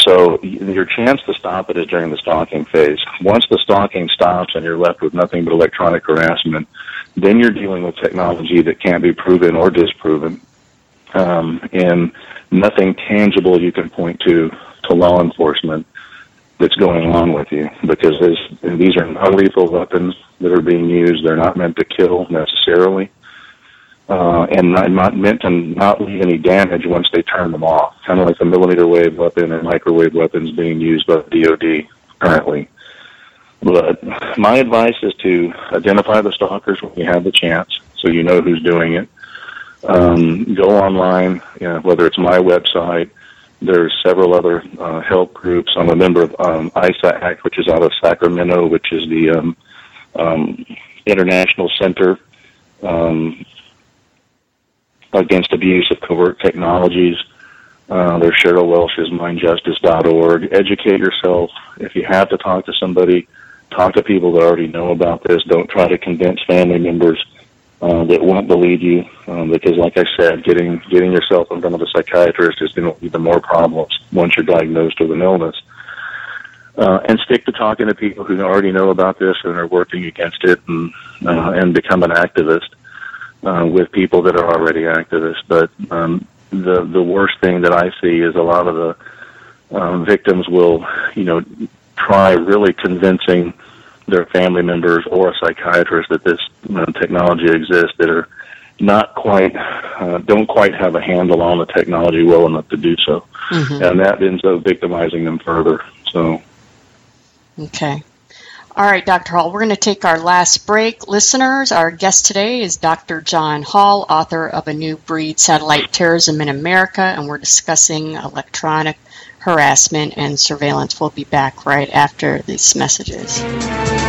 So your chance to stop it is during the stalking phase. Once the stalking stops and you're left with nothing but electronic harassment, then you're dealing with technology that can't be proven or disproven, and nothing tangible you can point to law enforcement that's going on with you, because these are non-lethal weapons that are being used. They're not meant to kill necessarily, and not meant to not leave any damage once they turn them off, kind of like the millimeter wave weapon and microwave weapons being used by the DoD currently. But my advice is to identify the stalkers when you have the chance, so you know who's doing it. Go online, whether it's my website. There's several other help groups. I'm a member of ISAC, which is out of Sacramento, which is the International Center Against Abuse of Covert Technologies. There's Cheryl Welsh's mindjustice.org. Educate yourself. If you have to talk to somebody, talk to people that already know about this. Don't try to convince family members that won't believe you, because, like I said, getting yourself in front of a psychiatrist is going to lead to more problems once you're diagnosed with an illness. And stick to talking to people who already know about this and are working against it, and become an activist with people that are already activists. But the worst thing that I see is a lot of the victims will, try really convincing their family members or a psychiatrist that this technology exists, that are not quite, don't quite have a handle on the technology well enough to do so. Mm-hmm. And that ends up victimizing them further. So. Okay. All right, Dr. Hall, we're going to take our last break. Listeners, our guest today is Dr. John Hall, author of A New Breed, Satellite Terrorism in America, and we're discussing electronic harassment and surveillance. We'll be back right after these messages.